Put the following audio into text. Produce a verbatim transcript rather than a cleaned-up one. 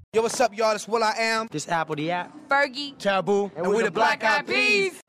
Yo, what's up, y'all? It's Will I Am. This Apple the app. Fergie. Taboo. And, and we the Black Eyed Peas.